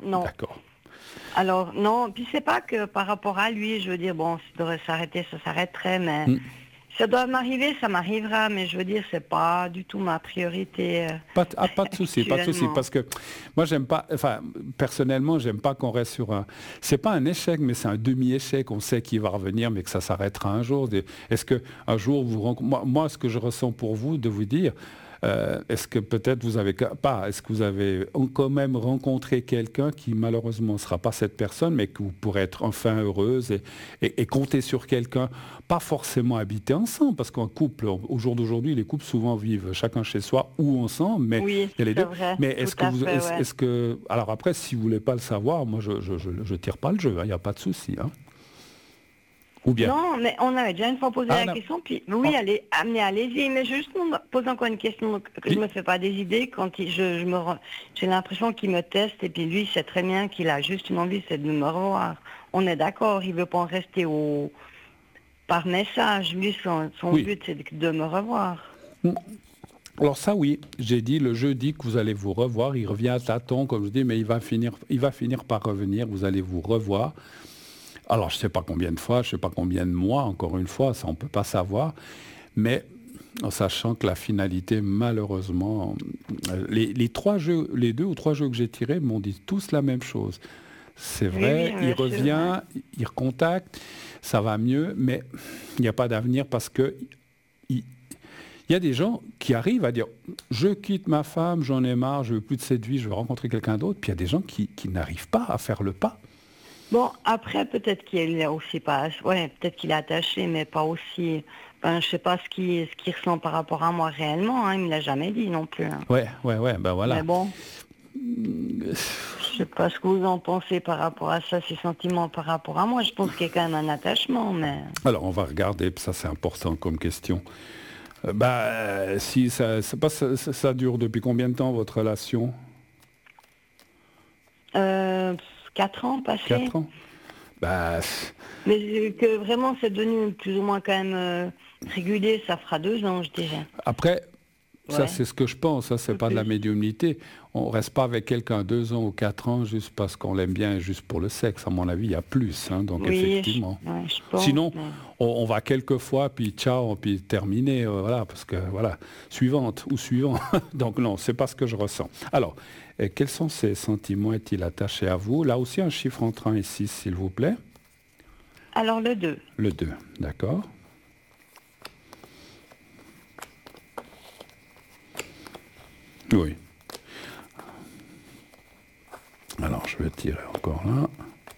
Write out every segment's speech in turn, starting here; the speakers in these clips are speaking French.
non. D'accord. Alors, non, puis c'est pas que par rapport à lui, je veux dire, bon, ça devrait s'arrêter, ça s'arrêterait, mais Hmm. ça doit m'arriver, ça m'arrivera, mais je veux dire, c'est pas du tout ma priorité Pas de souci, pas de souci, actuellement. parce que moi j'aime pas, enfin personnellement j'aime pas qu'on reste sur un, c'est pas un échec, mais c'est un demi-échec. On sait qu'il va revenir, mais que ça s'arrêtera un jour. Est-ce que un jour vous moi ce que je ressens pour vous, de vous dire, est-ce que peut-être vous avez pas, est-ce que vous avez quand même rencontré quelqu'un qui malheureusement ne sera pas cette personne, mais que vous pourrez être enfin heureuse et compter sur quelqu'un, pas forcément habiter ensemble, parce qu'un couple, au jour d'aujourd'hui, les couples souvent vivent chacun chez soi ou ensemble, mais Oui, il y a les c'est deux. vrai, Mais tout à fait, ouais. est-ce que, alors après, si vous voulez pas le savoir, moi je tire pas le jeu, il n'y a pas de souci, hein. Ou bien. Non, mais on avait déjà une fois posé Ah la non. question, puis Oh, oui, allez-y, mais juste on me pose encore une question que je oui. me fais pas des idées quand j'ai l'impression qu'il me teste et puis lui il sait très bien qu'il a juste une envie, c'est de me revoir. On est d'accord, il veut pas en rester par message. Lui, son Oui. but c'est de me revoir. Alors ça, oui, j'ai dit le jeudi que vous allez vous revoir. Il revient à tâtons, comme je dis, mais il va finir par revenir. Vous allez vous revoir. Alors, je ne sais pas combien de fois, je ne sais pas combien de mois, encore une fois, ça on ne peut pas savoir. Mais en sachant que la finalité, malheureusement, les trois jeux, les 2 ou 3 jeux que j'ai tirés m'ont dit tous la même chose. C'est Oui, oui, vrai, il bien sûr, ouais. revient, il recontacte, ça va mieux, mais il n'y a pas d'avenir parce que il y a des gens qui arrivent à dire je quitte ma femme, j'en ai marre, je veux plus de cette vie, je veux rencontrer quelqu'un d'autre. Puis il y a des gens qui n'arrivent pas à faire le pas. Bon, après, peut-être qu'il est aussi pas, ouais, peut-être qu'il est attaché, mais pas aussi, ben, je sais pas ce qu'il ressent par rapport à moi réellement, hein, il me l'a jamais dit non plus, hein. Ouais, ben Mais voilà. bon, je sais pas ce que vous en pensez par rapport à ça, ses sentiments par rapport à moi. Je pense qu'il y a quand même un attachement, mais Alors on va regarder, ça c'est important comme question. Si ça dure depuis combien de temps votre relation? euh, 4 ans passés. 4 ans? Bah, Mais que vraiment c'est devenu plus ou moins quand même régulier, ça fera 2 ans, je dirais. après, ça Ouais, c'est ce que je pense, ça c'est peu pas de la plus. médiumnité. On reste pas avec quelqu'un 2 ans ou 4 ans juste parce qu'on l'aime bien et juste pour le sexe. À mon avis, il y a plus, hein, donc Oui, effectivement. ouais, je pense, Sinon, mais... on va quelques fois, puis ciao, puis terminé, voilà, parce que voilà, suivante ou suivant. Donc non, c'est pas ce que je ressens. Alors, quels sont ces sentiments? Est-il attaché à vous? Là aussi, un chiffre entre 1 et 6, s'il vous plaît. Alors le 2. Le 2, d'accord. Oui. Alors, je vais tirer encore là.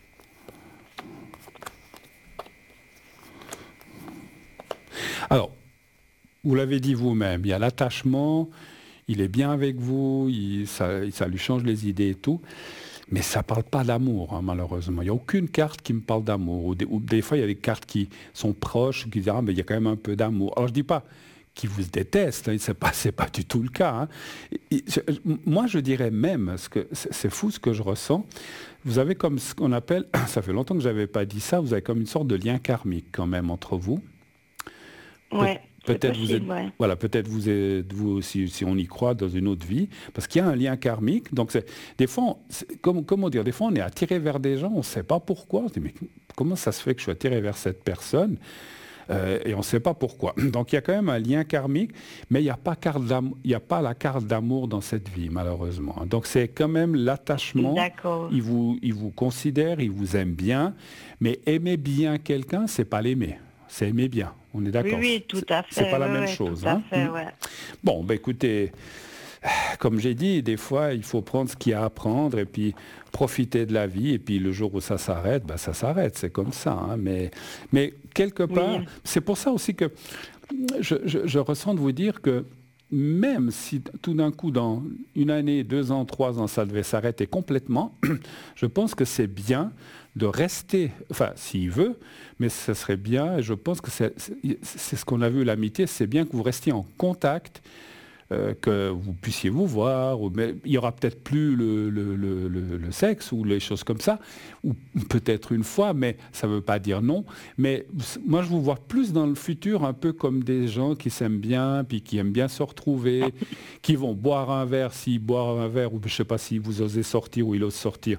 Alors, vous l'avez dit vous-même, il y a l'attachement, il est bien avec vous, ça lui change les idées et tout, mais ça ne parle pas d'amour, hein, malheureusement. Il n'y a aucune carte qui me parle d'amour. Ou des fois, il y a des cartes qui sont proches, qui disent « Ah, mais il y a quand même un peu d'amour ». Alors, je ne dis pas qu'ils vous détestent, hein, c'est pas du tout le cas, hein. Moi, je dirais même, c'est fou ce que je ressens, vous avez comme ce qu'on appelle, ça fait longtemps que je n'avais pas dit ça, vous avez comme une sorte de lien karmique quand même entre vous. Peut- Ouais, c'est Peut-être vous êtes, possible, ouais. voilà, peut-être vous êtes, vous aussi, si on y croit, dans une autre vie, parce qu'il y a un lien karmique. Donc, des fois, comment dire, des fois, on est attiré vers des gens, on ne sait pas pourquoi. On se dit, mais comment ça se fait que je suis attiré vers cette personne? Et on ne sait pas pourquoi. Donc, il y a quand même un lien karmique, mais il n'y a pas il y a pas la carte d'amour dans cette vie, malheureusement. Donc, c'est quand même l'attachement. D'accord. Il vous considère, il vous aime bien, mais aimer bien quelqu'un, c'est pas l'aimer. C'est aimer bien. On est Oui, d'accord. oui, tout à C'est fait, pas la ouais, même ouais, tout chose, à hein. fait, ouais. Bon, écoutez, comme j'ai dit, des fois, il faut prendre ce qu'il y a à prendre et puis profiter de la vie. Et puis le jour où ça s'arrête, ça s'arrête. C'est comme ça, hein. Mais quelque part, Oui, c'est pour ça aussi que je ressens de vous dire que même si tout d'un coup, dans 1 année, 2 ans, 3 ans, ça devait s'arrêter complètement, je pense que c'est bien de rester, enfin, s'il veut, mais ce serait bien, et je pense que c'est ce qu'on a vu, l'amitié, c'est bien que vous restiez en contact, que vous puissiez vous voir, mais il n'y aura peut-être plus le sexe ou les choses comme ça, ou peut-être une fois, mais ça ne veut pas dire non. Mais moi, je vous vois plus dans le futur un peu comme des gens qui s'aiment bien, puis qui aiment bien se retrouver, qui vont boire un verre, s'ils boivent un verre, ou je ne sais pas si vous osez sortir ou il ose sortir,